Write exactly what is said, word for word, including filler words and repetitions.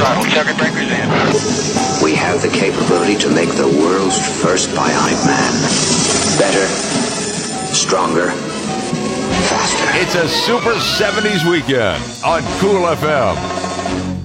Throttle circuit breakers in. We have the capability to make the world's first bionic man. Better, stronger, faster. It's a Super seventies weekend on Cool F M.